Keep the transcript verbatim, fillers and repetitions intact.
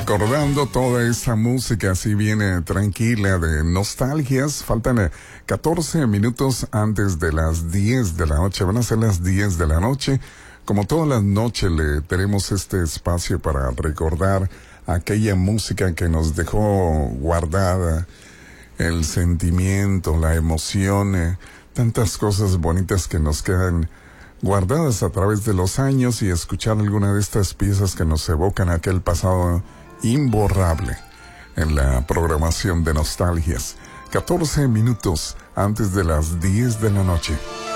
Recordando toda esa música así viene tranquila de nostalgias. Faltan eh, catorce minutos antes de las diez de la noche. Van a ser las diez de la noche. Como todas las noches le tenemos este espacio para recordar aquella música que nos dejó guardada, el sentimiento, la emoción, eh, tantas cosas bonitas que nos quedan guardadas a través de los años, y escuchar alguna de estas piezas que nos evocan aquel pasado imborrable en la programación de nostalgias. catorce minutos antes de las diez de la noche.